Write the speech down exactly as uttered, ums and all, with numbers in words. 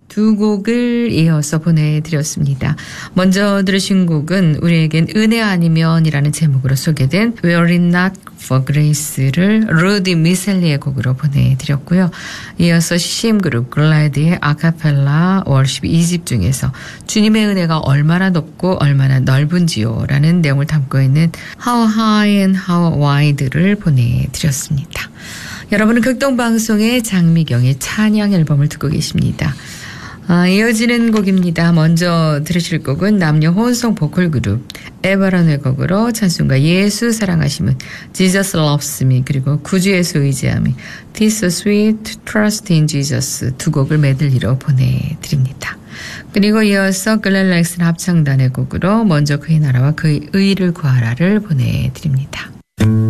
두 곡을 이어서 보내드렸습니다. 먼저 들으신 곡은 우리에겐 은혜 아니면이라는 제목으로 소개된 Were It Not for Grace를 루디 미셀리의 곡으로 보내드렸고요. 이어서 씨씨엠그룹 글라디의 아카펠라 월십 이 집 중에서 주님의 은혜가 얼마나 높고 얼마나 넓은지요 라는 내용을 담고 있는 How High and How Wide를 보내드렸습니다. 여러분은 극동방송의 장미경의 찬양 앨범을 듣고 계십니다. 아, 이어지는 곡입니다. 먼저 들으실 곡은 남녀 혼성 보컬 그룹 에버런의 곡으로 찬송가 예수 사랑하심은 Jesus Loves Me 그리고 구주 예수 의지함이 Tis so sweet, Trust in Jesus 두 곡을 메들리로 보내드립니다. 그리고 이어서 글렌 렉슨 합창단의 곡으로 먼저 그의 나라와 그의 의를 구하라를 보내드립니다.